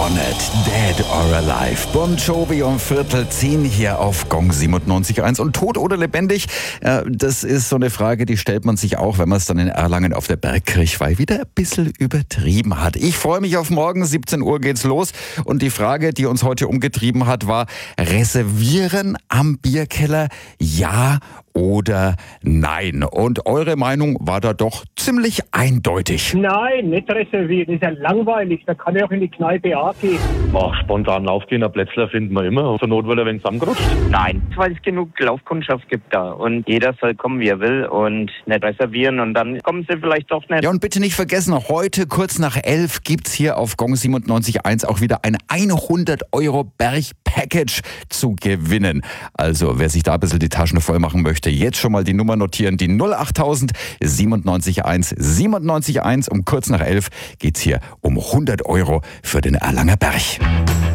Bonnet, Dead or Alive. Bon Jovi um 9:45 hier auf Gong 97.1. Und tot oder lebendig, das ist so eine Frage, die stellt man sich auch, wenn man es dann in Erlangen auf der Bergkirchweih wieder ein bisschen übertrieben hat. Ich freue mich auf morgen, 17 Uhr geht's los. Und die Frage, die uns heute umgetrieben hat, war: Reservieren am Bierkeller, ja oder nein? Und eure Meinung war da doch ziemlich eindeutig. Nein, nicht reservieren, ist ja langweilig, da kann ich auch in die Kneipe auch gehen. Spontan aufgehen, ein Plätzler finden wir immer. Zur Not, weil er wenn zusammengerutscht. Nein, weil es genug Laufkundschaft gibt da und jeder soll kommen, wie er will und nicht reservieren und dann kommen sie vielleicht doch nicht. Ja, und bitte nicht vergessen, heute kurz nach 11 gibt's hier auf Gong 97.1 auch wieder ein 100€ Berg-Package zu gewinnen. Also wer sich da ein bisschen die Taschen voll machen möchte, jetzt schon mal die Nummer notieren, die 08000 97.1 97.1. Um kurz nach 11 geht's hier um 100€ für den Erlanger Berg.